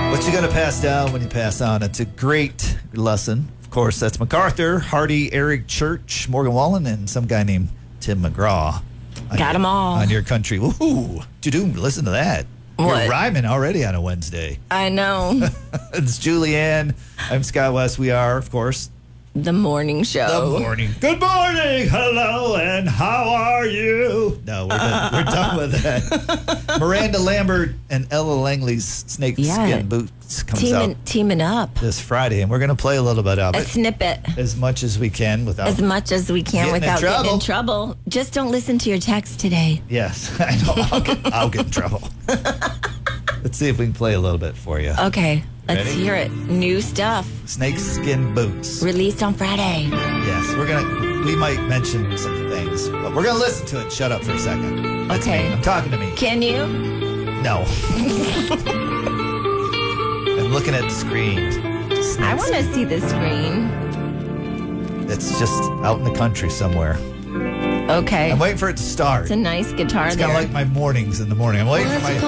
What you got to pass down when you pass on? It's a great lesson. Of course, that's MacArthur, Hardy, Eric Church, Morgan Wallen, and some guy named Tim McGraw. Got them all. On your country. Woohoo. Listen to that. What? You're rhyming already on a Wednesday. I know. It's Julianne. I'm Scott West. We are, of course, The morning show. The morning. Good morning. Hello, and how are you? No, we're done with that. Miranda Lambert and Ella Langley's Snakeskin Boots comes out Teaming up. this Friday, and we're going to play a little bit of A it. snippet. As much as we can without Getting in trouble. Just don't listen to your text today. Yes, I know. I'll get in trouble. Let's see if we can play a little bit for you. Okay, let's Ready? hear it. New stuff. Snakeskin Boots. Released on Friday. Yes, we might mention some things, but we're gonna listen to it. Shut up for a second. That's Okay. me. I'm talking to me. Can you? No. I'm looking at the screen. I want to see the screen. It's just out in the country somewhere. Okay. I'm waiting for it to start. It's a nice guitar It's there. kind of like my mornings in the morning. I'm waiting for my